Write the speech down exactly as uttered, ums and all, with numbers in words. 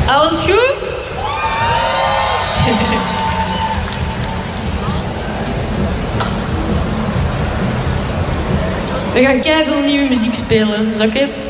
Alles goed? We gaan keiveel nieuwe muziek spelen, is dat oké?